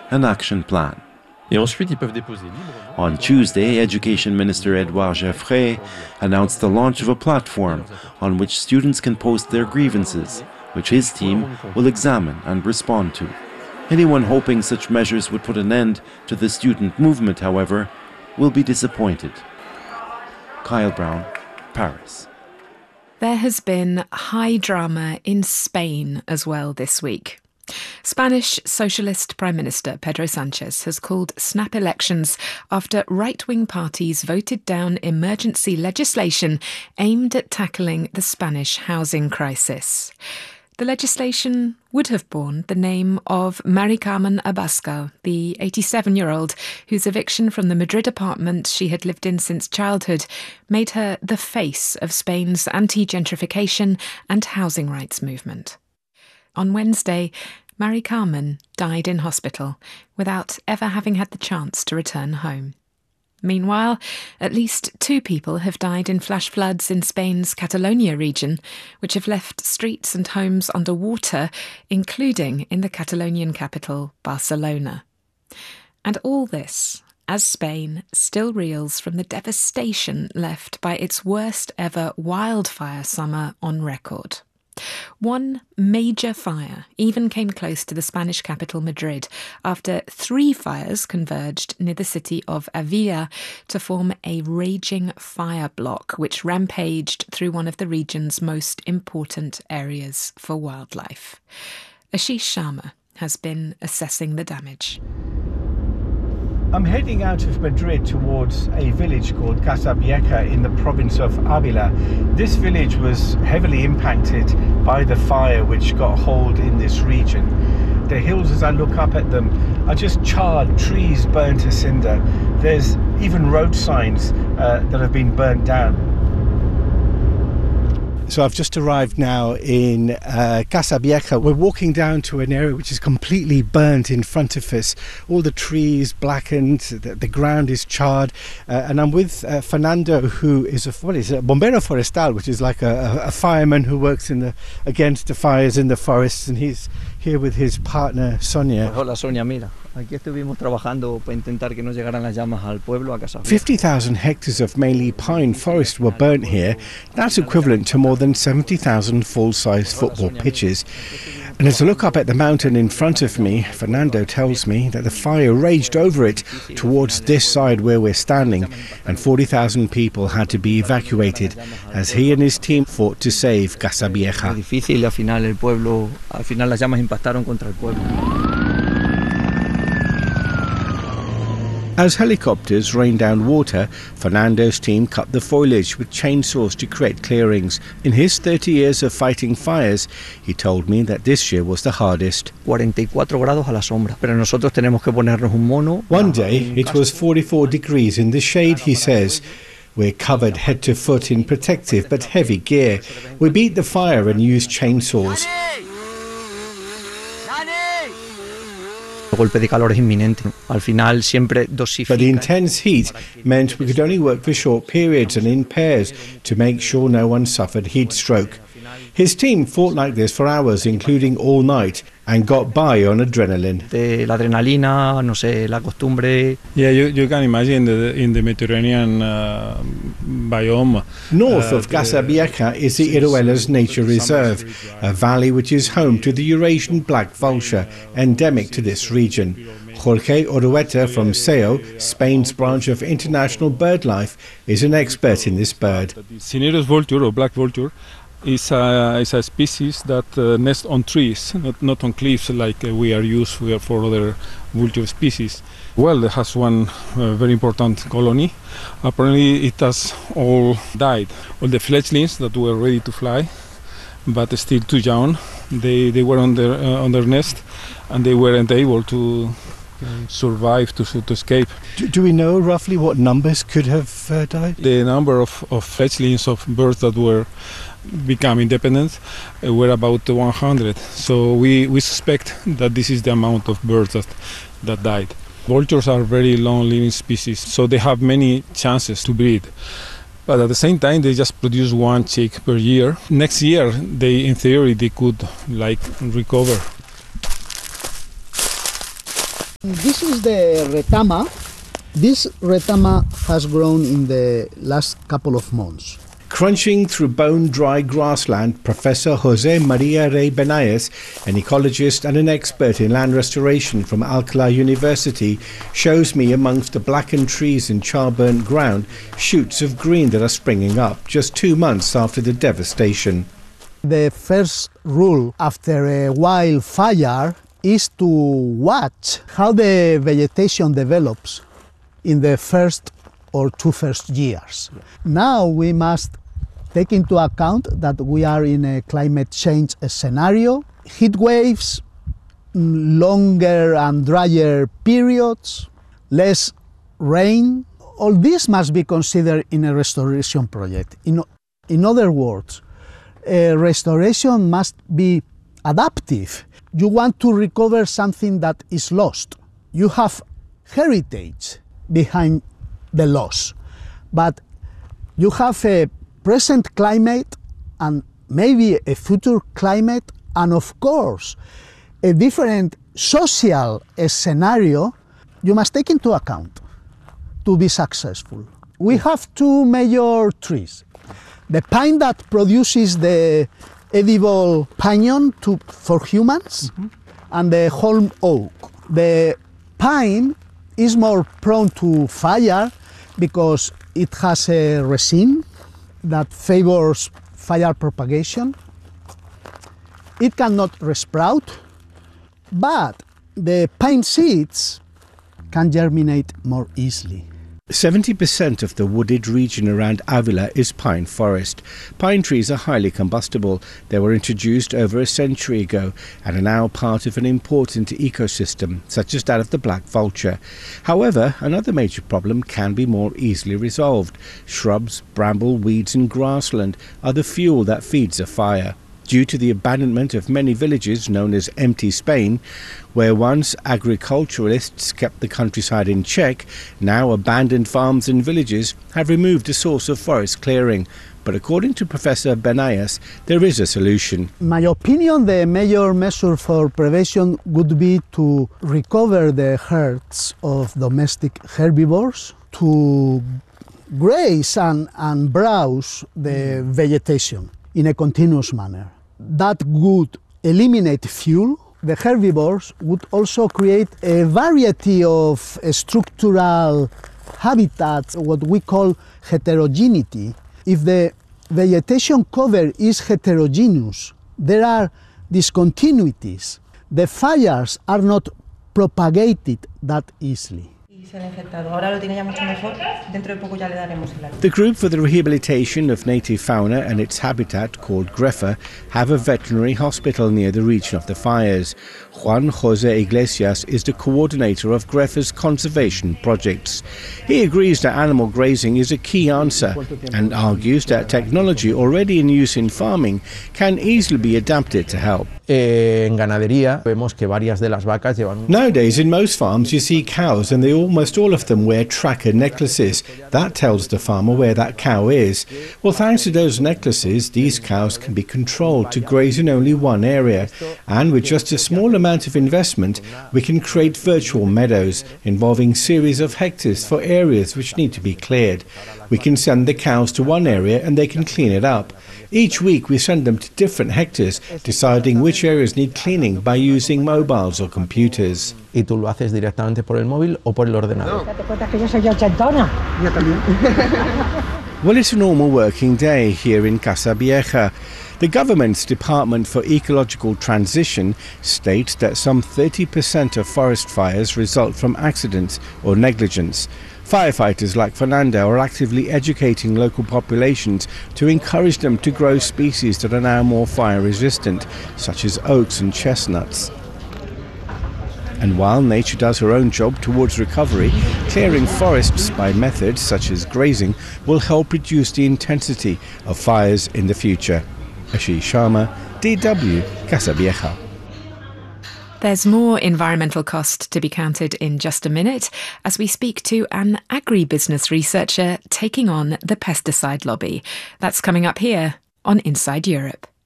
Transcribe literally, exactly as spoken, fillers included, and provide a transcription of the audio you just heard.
an action plan. On Tuesday, Education Minister Edouard Geoffrey announced the launch of a platform on which students can post their grievances, which his team will examine and respond to. Anyone hoping such measures would put an end to the student movement, however, will be disappointed. Kyle Brown, Paris. There has been high drama in Spain as well this week. Spanish Socialist Prime Minister Pedro Sánchez has called snap elections after right-wing parties voted down emergency legislation aimed at tackling the Spanish housing crisis. The legislation would have borne the name of Mari Carmen Abascal, the eighty-seven-year-old whose eviction from the Madrid apartment she had lived in since childhood made her the face of Spain's anti-gentrification and housing rights movement. On Wednesday, Mari Carmen died in hospital without ever having had the chance to return home. Meanwhile, at least two people have died in flash floods in Spain's Catalonia region, which have left streets and homes under water, including in the Catalonian capital, Barcelona. And all this as Spain still reels from the devastation left by its worst ever wildfire summer on record. One major fire even came close to the Spanish capital Madrid after three fires converged near the city of Avila to form a raging fire block which rampaged through one of the region's most important areas for wildlife. Ashish Sharma has been assessing the damage. I'm heading out of Madrid towards a village called Casablanca in the province of Avila. This village was heavily impacted by the fire which got hold in this region. The hills, as I look up at them, are just charred, trees burnt to cinder. There's even road signs uh, that have been burnt down. So I've just arrived now in uh, Casablanca. We're walking down to an area which is completely burnt in front of us. All the trees blackened, the, the ground is charred, uh, and I'm with uh, Fernando, who is a what is it, a bombero forestal, which is like a, a, a fireman who works in the against the fires in the forests, and he's here with his partner Sonia. Hola Sonia, mira. Aquí estuvimos trabajando para intentar que no llegaran las llamas al pueblo, a Casablanca. fifty thousand hectares of mainly pine forest were burnt here. That's equivalent to more than seventy thousand full-size football pitches. And as I look up at the mountain in front of me, Fernando tells me that the fire raged over it towards this side where we're standing, and forty thousand people had to be evacuated as he and his team fought to save Casablanca. Difícil, al final el pueblo, al final las llamas impactaron contra el pueblo. As helicopters rained down water, Fernando's team cut the foliage with chainsaws to create clearings. In his thirty years of fighting fires, he told me that this year was the hardest. cuarenta y cuatro grados a la sombra, pero nosotros tenemos que ponernos un mono. One day it was forty-four degrees in the shade, he says. We're covered head to foot in protective but heavy gear. We beat the fire and used chainsaws. Golpe de calor es inminente. Al final siempre dosifica. But the intense heat meant we could only work for short periods and in pairs to make sure no one suffered heat stroke. His team fought like this for hours, including all night, and got by on adrenaline. De la adrenalina, no sé, la costumbre. Yeah, you, you can imagine that in the Mediterranean uh, biome. North uh, of Casablanca is the Iruelas Nature Reserve, a valley which is home to the Eurasian black vulture, endemic to this region. Jorge Orueta from S E O, Spain's branch of International BirdLife, is an expert in this bird. Cinereus vulture, or black vulture, is a, is a species that uh, nests on trees, not, not on cliffs like uh, we are used for, for other vulture species. Well, it has one uh, very important colony. Apparently it has all died. All the fledglings that were ready to fly, but still too young, they, they were on their, uh, on their nest, and they weren't able to survive, to, to escape. Do, do we know roughly what numbers could have uh, died? The number of, of fledglings of birds that were become independent uh, were about one hundred. So we, we suspect that this is the amount of birds that, that died. Vultures are very long-living species, so they have many chances to breed. But at the same time, they just produce one chick per year. Next year, they, in theory, they could like recover. This is the retama. This retama has grown in the last couple of months. Crunching through bone-dry grassland, Professor Jose Maria Rey Benayes, an ecologist and an expert in land restoration from Alcalá University, shows me amongst the blackened trees and char-burnt ground shoots of green that are springing up just two months after the devastation. The first rule after a wildfire is to watch how the vegetation develops in the first or two first years. Now we must take into account that we are in a climate change scenario, heat waves, longer and drier periods, less rain. All this must be considered in a restoration project. In, in other words, a restoration must be adaptive. You want to recover something that is lost. You have heritage behind the loss, but you have a present climate and maybe a future climate, and of course a different social scenario you must take into account to be successful. We have two major trees: the pine that produces the edible pinyon to, for humans, mm-hmm. and the holm oak. The pine is more prone to fire because it has a resin that favors fire propagation. It cannot resprout, but the pine seeds can germinate more easily. seventy percent of the wooded region around Avila is pine forest. Pine trees are highly combustible. They were introduced over a century ago and are now part of an important ecosystem, such as that of the black vulture. However, another major problem can be more easily resolved. Shrubs, bramble, weeds and grassland are the fuel that feeds a fire. Due to the abandonment of many villages known as Empty Spain, where once agriculturalists kept the countryside in check, now abandoned farms and villages have removed a source of forest clearing. But according to Professor Benayes, there is a solution. In my opinion, the major measure for prevention would be to recover the herds of domestic herbivores, to graze and, and browse the vegetation in a continuous manner. That would eliminate fuel. The herbivores would also create a variety of uh, structural habitats, what we call heterogeneity. If the vegetation cover is heterogeneous, there are discontinuities. The fires are not propagated that easily. The group for the rehabilitation of native fauna and its habitat, called GREFA, have a veterinary hospital near the region of the fires. Juan Jose Iglesias is the coordinator of GREFA's conservation projects. He agrees that animal grazing is a key answer and argues that technology already in use in farming can easily be adapted to help. Nowadays, in most farms you see cows and they almost all of them wear tracker necklaces. That tells the farmer where that cow is. Well, thanks to those necklaces, these cows can be controlled to graze in only one area. And with just a small amount of investment, we can create virtual meadows involving series of hectares for areas which need to be cleared. We can send the cows to one area and they can clean it up. Each week we send them to different hectares, deciding which areas need cleaning by using mobiles or computers. Y tú lo haces directamente por el móvil o por el ordenador. Well, it's a normal working day here in Casabieja. The government's Department for Ecological Transition states that some thirty percent of forest fires result from accidents or negligence. Firefighters like Fernando are actively educating local populations to encourage them to grow species that are now more fire resistant, such as oaks and chestnuts. And while nature does her own job towards recovery, clearing forests by methods such as grazing will help reduce the intensity of fires in the future. Ashish Sharma, D W, Casabieja. There's more environmental cost to be counted in just a minute as we speak to an agribusiness researcher taking on the pesticide lobby. That's coming up here on Inside Europe.